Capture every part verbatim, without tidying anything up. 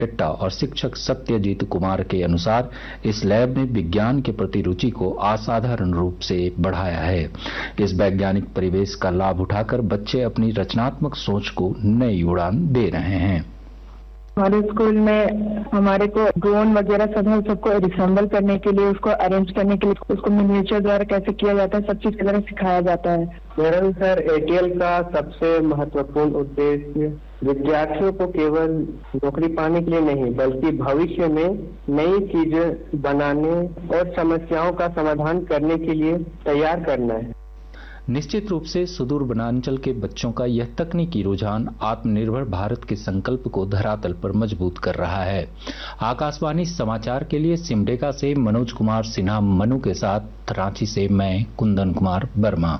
टिट्टा और शिक्षक सत्यजीत कुमार के अनुसार इस लैब ने विज्ञान के प्रति रुचि को असाधारण रूप से बढ़ाया है। इस वैज्ञानिक परिवेश का लाभ उठाकर बच्चे अपनी रचनात्मक सोच को नई उड़ान दे रहे हैं। हमारे स्कूल में हमारे को ड्रोन वगैरह सब है, सबको रिसेंबल करने के लिए, उसको अरेंज करने के लिए, उसको मिनिएचर द्वारा कैसे किया जाता है, सब चीज की तरह सिखाया जाता है। मेरा सर एटीएल का सबसे महत्वपूर्ण उद्देश्य विद्यार्थियों को केवल नौकरी पाने के लिए नहीं, बल्कि भविष्य में नई चीजें बनाने और समस्याओं का समाधान करने के लिए तैयार करना है। निश्चित रूप से सुदूर वनांचल के बच्चों का यह तकनीकी रुझान आत्मनिर्भर भारत के संकल्प को धरातल पर मजबूत कर रहा है। आकाशवाणी समाचार के लिए सिमडेगा से मनोज कुमार सिन्हा मनु के साथ, रांची से मैं कुंदन कुमार वर्मा।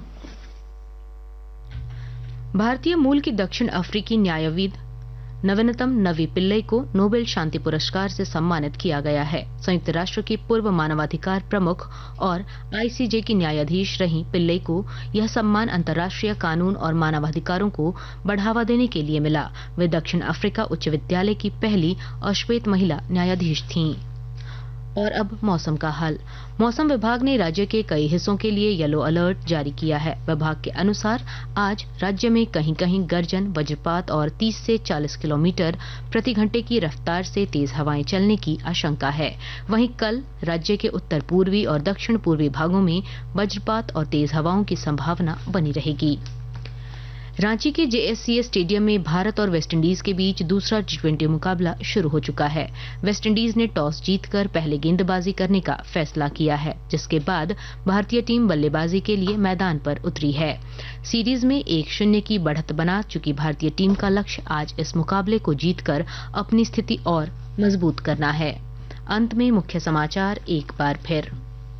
भारतीय मूल की दक्षिण अफ्रीकी न्यायविद नवीनतम नवी पिल्लई को नोबेल शांति पुरस्कार से सम्मानित किया गया है। संयुक्त राष्ट्र की पूर्व मानवाधिकार प्रमुख और आईसीजे की न्यायाधीश रही पिल्लई को यह सम्मान अंतर्राष्ट्रीय कानून और मानवाधिकारों को बढ़ावा देने के लिए मिला। वे दक्षिण अफ्रीका उच्च विद्यालय की पहली अश्वेत महिला न्यायाधीश थीं। और अब मौसम का हाल। मौसम विभाग ने राज्य के कई हिस्सों के लिए येलो अलर्ट जारी किया है। विभाग के अनुसार आज राज्य में कहीं कहीं गर्जन, वज्रपात और तीस से चालीस किलोमीटर प्रति घंटे की रफ्तार से तेज हवाएं चलने की आशंका है। वहीं कल राज्य के उत्तर पूर्वी और दक्षिण पूर्वी भागों में वज्रपात और तेज हवाओं की संभावना बनी रहेगी। रांची के जेएससीए स्टेडियम में भारत और वेस्टइंडीज के बीच दूसरा टी ट्वेंटी मुकाबला शुरू हो चुका है। वेस्टइंडीज ने टॉस जीतकर पहले गेंदबाजी करने का फैसला किया है, जिसके बाद भारतीय टीम बल्लेबाजी के लिए मैदान पर उतरी है। सीरीज में एक शून्य की बढ़त बना चुकी भारतीय टीम का लक्ष्य आज इस मुकाबले को जीतकर अपनी स्थिति और मजबूत करना है। अंत में मुख्य समाचार एक बार फिर।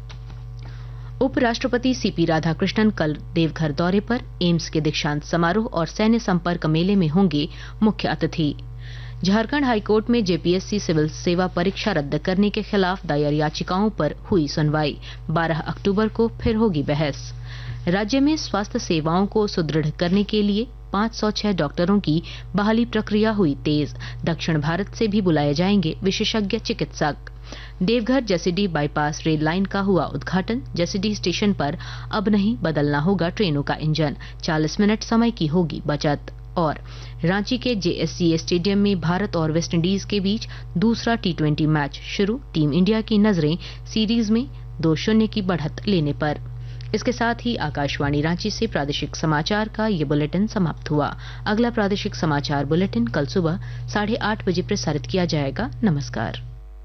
उपराष्ट्रपति सीपी राधाकृष्णन कल देवघर दौरे पर एम्स के दीक्षांत समारोह और सैन्य संपर्क मेले में होंगे मुख्य अतिथि। झारखंड हाईकोर्ट में जेपीएससी सिविल सेवा परीक्षा रद्द करने के खिलाफ दायर याचिकाओं पर हुई सुनवाई। बारह अक्टूबर को फिर होगी बहस। राज्य में स्वास्थ्य सेवाओं को सुदृढ़ करने के लिए पाँच सौ छह डॉक्टरों की बहाली प्रक्रिया हुई तेज। दक्षिण भारत से भी बुलाए जाएंगे विशेषज्ञ चिकित्सक। Deoghar Jasidih bypass rail line का हुआ उद्घाटन। जसीडीह स्टेशन पर अब नहीं बदलना होगा ट्रेनों का इंजन, चालीस मिनट समय की होगी बचत। और रांची के जेएससीए स्टेडियम में भारत और वेस्टइंडीज के बीच दूसरा टी ट्वेंटी मैच शुरू। टीम इंडिया की नजरें सीरीज में दो शून्य की बढ़त लेने पर। इसके साथ ही आकाशवाणी रांची से प्रादेशिक समाचार का ये बुलेटिन समाप्त हुआ। अगला प्रादेशिक समाचार बुलेटिन कल सुबह साढ़े आठ बजे प्रसारित किया जाएगा। नमस्कार।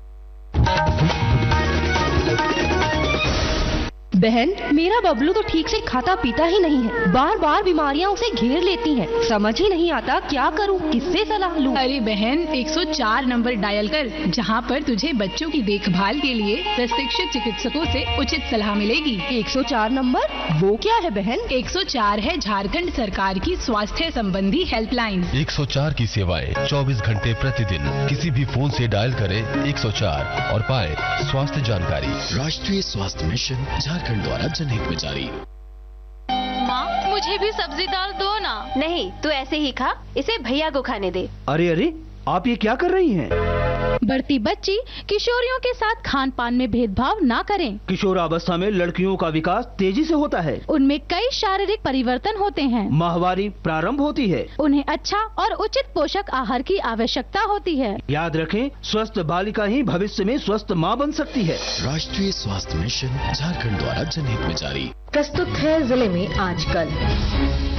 बहन, मेरा बबलू तो ठीक से खाता पीता ही नहीं है। बार बार बीमारियां उसे घेर लेती हैं। समझ ही नहीं आता क्या करूं, किससे सलाह लूं? अरे बहन, एक सौ चार नंबर डायल कर, जहां पर तुझे बच्चों की देखभाल के लिए प्रशिक्षित चिकित्सकों से उचित सलाह मिलेगी। एक सौ चार नंबर वो क्या है बहन? एक सौ चार है झारखंड सरकार की स्वास्थ्य संबंधी हेल्पलाइन। एक सौ चार की सेवाएं चौबीस घंटे प्रतिदिन किसी भी फोन से डायल करें एक सौ चार और पाए स्वास्थ्य जानकारी। राष्ट्रीय स्वास्थ्य मिशन झारखंड द्वारा जनहित में जारी। माँ, मुझे भी सब्जी दाल दो ना। नहीं, तू ऐसे ही खा, इसे भैया को खाने दे। अरे अरे, आप ये क्या कर रही हैं? बढ़ती बच्ची किशोरियों के साथ खान पान में भेदभाव ना करें। किशोरावस्था में लड़कियों का विकास तेजी से होता है। उनमें कई शारीरिक परिवर्तन होते हैं। माहवारी प्रारंभ होती है। उन्हें अच्छा और उचित पोषक आहार की आवश्यकता होती है। याद रखें, स्वस्थ बालिका ही भविष्य में स्वस्थ माँ बन सकती है। राष्ट्रीय स्वास्थ्य मिशन झारखंड द्वारा जनहित में जारी। प्रस्तुत है जिले में आजकल।